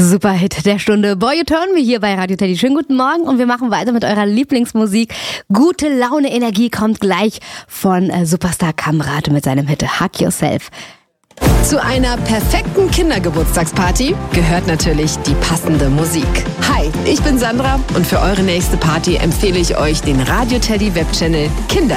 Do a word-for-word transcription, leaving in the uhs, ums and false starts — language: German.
Superhit der Stunde. Boy, you turn me hier bei Radio Teddy. Schönen guten Morgen und wir machen weiter mit eurer Lieblingsmusik. Gute Laune, Energie kommt gleich von äh, Superstar Kamrat mit seinem Hit Hug Yourself. Zu einer perfekten Kindergeburtstagsparty gehört natürlich die passende Musik. Hi, ich bin Sandra und für eure nächste Party empfehle ich euch den Radio Teddy Webchannel Kinder.